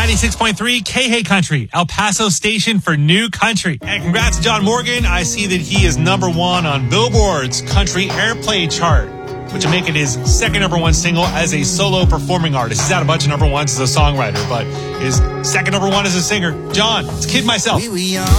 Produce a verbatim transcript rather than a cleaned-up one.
ninety-six point three K-Hey Country, El Paso station for new country. And congrats to John Morgan. I see that he is number one on Billboard's country airplay chart, which will make it his second number one single as a solo performing artist. He's had a bunch of number ones as a songwriter, but his second number one as a singer. John, it's Kid Myself. We were young.